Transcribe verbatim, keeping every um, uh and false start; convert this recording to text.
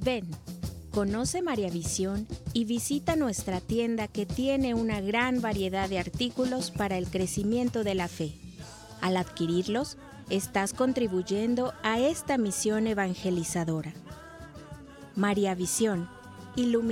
Ven, conoce María Visión y visita nuestra tienda que tiene una gran variedad de artículos para el crecimiento de la fe. Al adquirirlos, estás contribuyendo a esta misión evangelizadora. María Visión, iluminando